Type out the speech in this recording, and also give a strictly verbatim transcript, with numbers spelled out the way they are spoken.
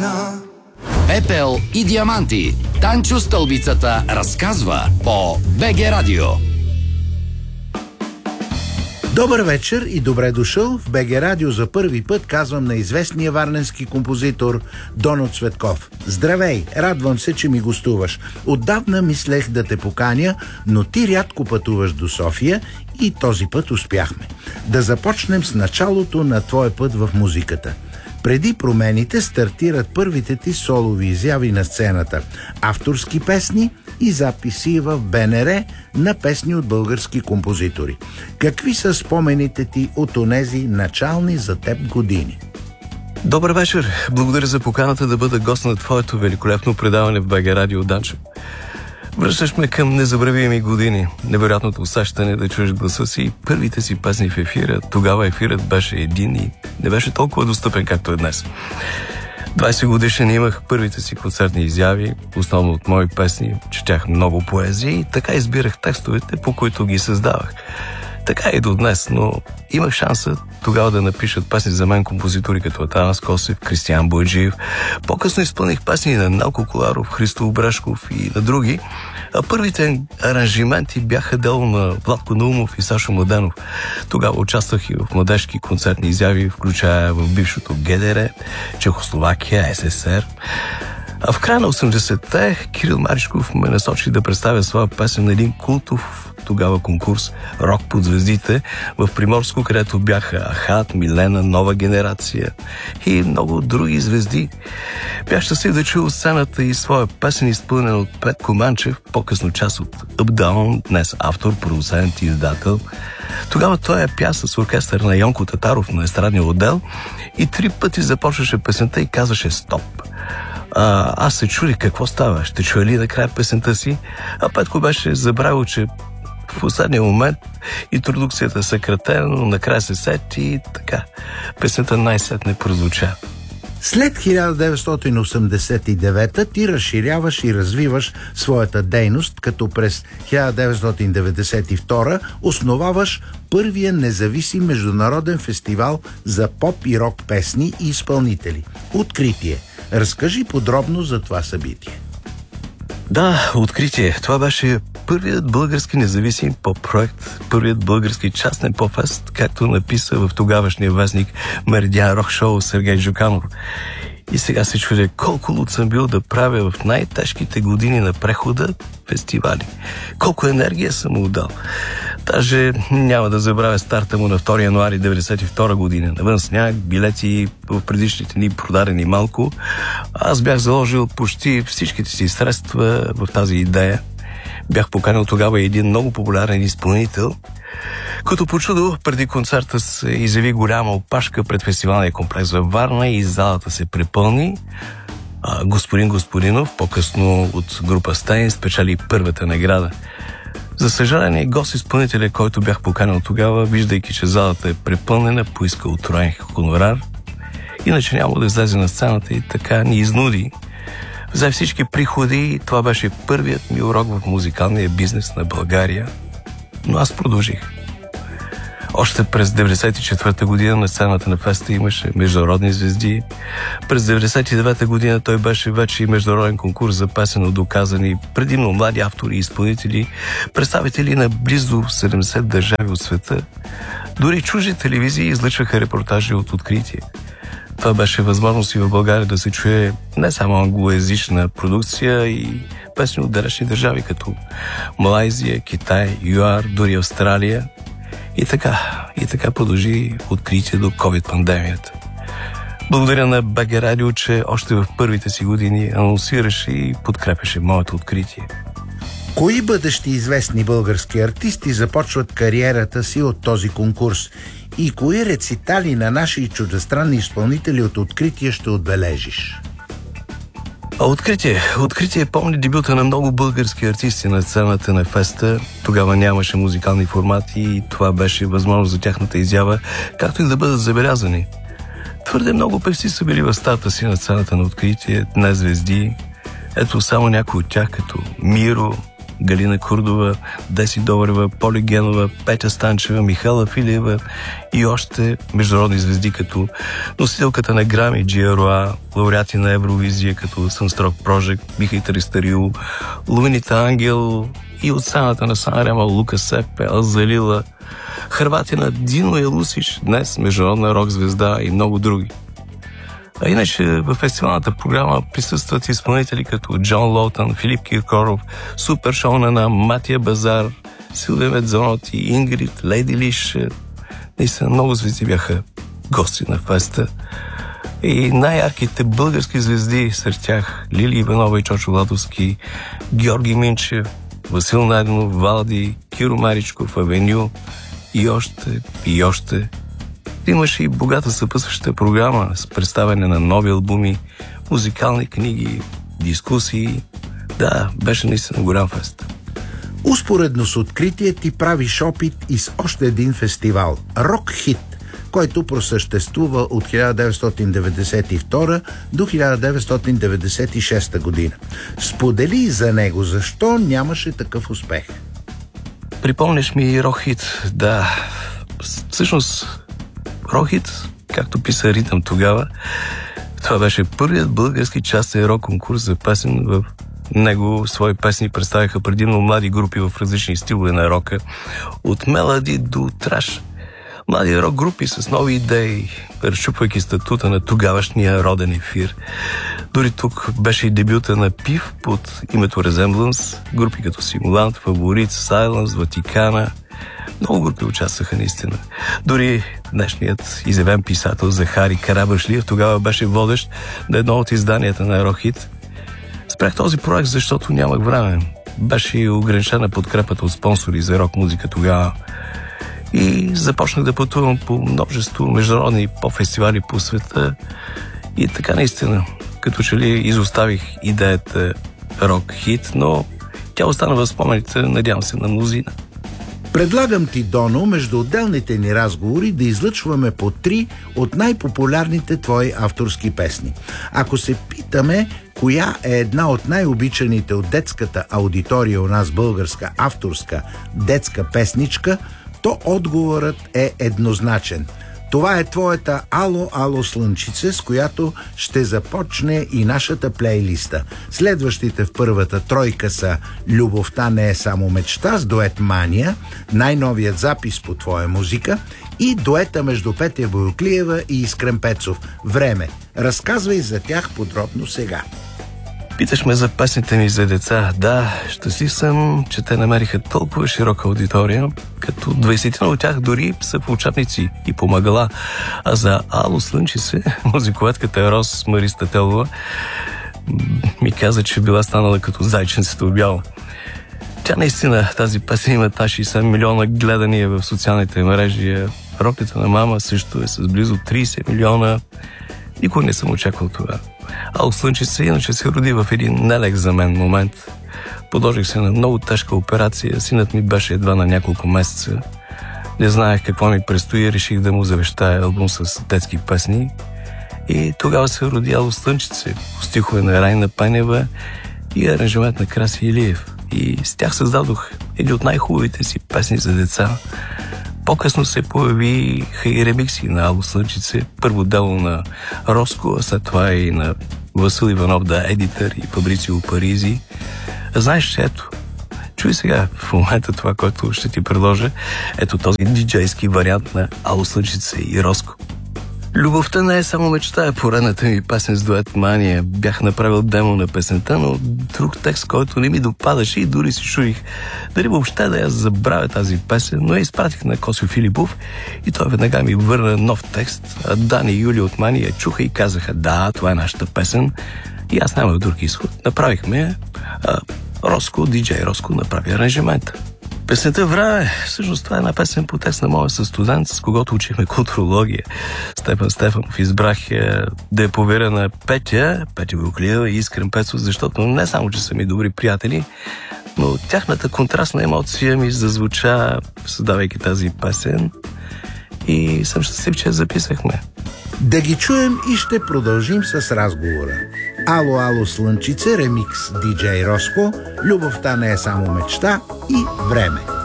Варна. Пепел и диаманти. Танчо Стълбицата разказва по БГ Радио. Добър вечер и добре дошъл в БГ Радио. За първи път казвам на известния варненски композитор Донно Цветков. Здравей, радвам се, че ми гостуваш. Отдавна мислех да те поканя, но ти рядко пътуваш до София и този път успяхме. Да започнем с началото на твоя път в музиката. Преди промените стартират първите ти солови изяви на сцената. Авторски песни и записи в БНР на песни от български композитори. Какви са спомените ти от онези начални за теб години? Добър вечер! Благодаря за поканата да бъда гост на твоето великолепно предаване в БГ Радио, Данчо. Връщаш ме към незабравими години. Невероятното усещане да чуеш гласа си и първите си песни в ефира. Тогава ефирът беше един и не беше толкова достъпен, както е днес. двайсет годишен имах първите си концертни изяви, основно от мои песни, четях много поезия и така избирах текстовете, по които ги създавах. Така и до днес, но имах шанса тогава да напишат песни за мен композитори като Атанас Косев, Кристиян Бойджиев. По-късно изпълних песни на Нелко Коларов, Христо Обрешков и на други, а първите аранжименти бяха дело на Владко Наумов и Сашо Младенов. Тогава участвах и в младежки концертни изяви, включая в бившото ГДР, Чехословакия, СССР. А в края на осемдесетте Кирил Маришков ме насочи да представя своя песен на един култов тогава конкурс «Рок под звездите» в Приморско, където бяха Ахат, Милена, Нова генерация и много други звезди. Бях щастлив да чуя сцената и своя песен, изпълнен от Петко Манчев, по-късно част от Up Down, днес автор, продуцент и издател. Тогава той е пя с оркестър на Йонко Татаров на естрадния отдел и три пъти започваше песента и казваше «Стоп». А, аз се чудих какво става, ще чуя ли накрая песента си, а Петко беше забравил, че в последния момент интродукцията е съкратена, но накрая се сети и така. Песента най-сетне прозвуча. След хиляда деветстотин осемдесет и девета ти разширяваш и развиваш своята дейност, като през хиляда деветстотин деветдесет и втора основаваш първия независим международен фестивал за поп и рок песни и изпълнители. Откритие. Разкажи подробно за това събитие. Да, Откритие. Това беше първият български независим поп-проект, първият български частен поп-фест, както написа в тогавашния вестник Меридиан Рок Шоу Сергей Жуканов. И сега се чудя колко луд съм бил да правя в най-тежките години на прехода фестивали. Колко енергия съм отдал. Даже няма да забравя старта му на втори януари деветдесет и втора година. Навън сняг, билети в предишните дни продадени малко. Аз бях заложил почти всичките си средства в тази идея. Бях поканил тогава един много популярен изпълнител, като по чудо преди концерта се изяви голяма опашка пред фестивалния комплекс във Варна и залата се препълни. А господин Господинов, по-късно от група Стейн, спечели първата награда. За съжаление, гост-изпълнителя, който бях поканил тогава, виждайки, че залата е препълнена, поиска утроен хонорар, иначе няма да излезе на сцената и така ни изнуди. За всички приходи и това беше първият ми урок в музикалния бизнес на България, но аз продължих. Още през деветдесет и четвърта година на сцената на феста имаше международни звезди. През деветдесет и девета година той беше вече и международен конкурс за песен от доказани, предимно млади автори и изпълнители, представители на близо седемдесет държави от света. Дори чужди телевизии излъчваха репортажи от Откритие. Това беше възможност и в България да се чуе не само англоязична продукция и песни от далечни държави, като Малайзия, Китай, ЮАР, дори Австралия. И така, и така продължи Откритие до ковид-пандемията. Благодаря на БГ Радио, че още в първите си години анонсираше и подкрепяше моето откритие. Кои бъдещи известни български артисти започват кариерата си от този конкурс? И кои рецитали на наши и чуждестранни изпълнители от Откритие ще отбележиш? А Откритие. Откритие помни дебюта на много български артисти на сцената на феста. Тогава нямаше музикални формати и това беше възможност за тяхната изява, както и да бъдат забелязани. Твърде много певци са били в старта си на сцената на Откритие, днес звезди. Ето само някои от тях, като Миро, Галина Курдова, Деси Добрева, Поли Генова, Петя Станчева, Михайла Филиева и още международни звезди като носителката на Грами Джия Руа, лауреати на Евровизия като Sunstroke Project, Михай Таристарио, Луинита Ангел и от сцената на Санремо Лука Сепе, Алзалила, хърватина Дино Елусич, днес международна рок звезда и много други. А иначе във фестивалната програма присъстват изпълнители като Джон Лоутън, Филип Киркоров, Супер Шоунена, Матия Базар, Силвия Медзоноти, Ингрид, Лейди Лиш. Наистина много звезди бяха гости на феста. И най-ярките български звезди сред тях Лили Иванова и Чочо Ладовски, Георги Минчев, Васил Найденов, Валди, Киро Маричков, Авеню и още, и още. Имаше и богата съпътстваща програма с представяне на нови албуми, музикални книги, дискусии. Да, беше наистина голям фест. Успоредно с откритие ти правиш опит и с още един фестивал – Рок Хит, който просъществува от хиляда деветстотин деветдесет и втора до хиляда деветстотин деветдесет и шеста година. Сподели за него защо нямаше такъв успех. Припомняш ми Рок Хит, да. Всъщност Рок Хит, както писа Ритъм тогава, това беше първият български частен рок конкурс за песен. В него свои песни представяха предимно млади групи в различни стилове на рока, от мелоди до траш. Млади рок групи с нови идеи, разчупвайки статута на тогавашния роден ефир. Дори тук беше и дебюта на Пив под името Resemblance, групи като Симулант, Фаворит, Silence, Ватикана. Много групи участваха наистина. Дори днешният изявен писател Захари Карабашлиев тогава беше водещ на едно от изданията на Рок Хит. Спрях този проект, защото нямах време. Беше и ограничена подкрепата от спонсори за рок музика тогава. И започнах да пътувам по множество международни поп-фестивали по света. И така наистина, като че ли изоставих идеята Рок Хит, но тя остана в спомените, надявам се, на мнозина. Предлагам ти, Доно, между отделните ни разговори да излъчваме по три от най-популярните твои авторски песни. Ако се питаме коя е една от най-обичаните от детската аудитория у нас българска авторска детска песничка, то отговорът е еднозначен. Това е твоята Ало, ало, слънчице, с която ще започне и нашата плейлиста. Следващите в първата тройка са Любовта не е само мечта с дует Мания, най-новият запис по твоя музика и дуета между Петя Боюклиева и Искрен Пецов. Време. Разказвай за тях подробно сега. Питаш ме за песните ми за деца. Да, щастлив съм, че те намериха толкова широка аудитория, като двайсетина от тях дори са в учебници и помагала. А за Ало слънчице, музиковедката Рос Мариста Телова ми каза, че била станала като зайченцето от бяло. Тя наистина, тази песен има та шейсет милиона гледания в социалните мрежи. Роката на мама също е с близо трийсет милиона. Никой не съм очаквал това. Ало слънчице иначе се роди в един нелек за мен момент. Подложих се на много тежка операция. Синът ми беше едва на няколко месеца. Не знаех какво ми предстои. Реших да му завещая албум с детски песни. И тогава се роди Ало слънчице, стихове на Райна Пенева и аранжимент на Краси Илиев. И с тях създадох едни от най-хубавите си песни за деца. По-късно се появиха и ремикси на Ало слънчице. Първо дело на Роско, а след това и на Васил Иванов, да, Едитър и Фабрицио Паризи. А знаеш, че ето, чуй сега в момента това, което ще ти предложа. Ето този диджейски вариант на Ало слънчице и Роско. Любовта не е само мечта, е поредната ми песен с дует Мания. Бях направил демо на песента, но друг текст, който не ми допадаше и дори си чудих дали въобще да я забравя тази песен, но я изпратих на Косио Филипов и той веднага ми върна нов текст. А Дани и Юли от Мания чуха и казаха: да, това е нашата песен. И аз нямах друг изход. Направихме, а Роско, диджей Роско направи аранжимента. Песента Време, всъщност това е една песен по текст на моя състудент, с когото учихме културология. Стефан Стефанов. Избрах е, да я поверя на Петя, Петя Боюклиева и Искрен Пецов, защото не само, че са ми добри приятели, но тяхната контрастна емоция ми зазвуча, създавайки тази песен, и съм щастлив, че я записахме. Да ги чуем и ще продължим с разговора. Ало, ало, слънчице, ремикс диджей Роско, Любовта не е само мечта и Време.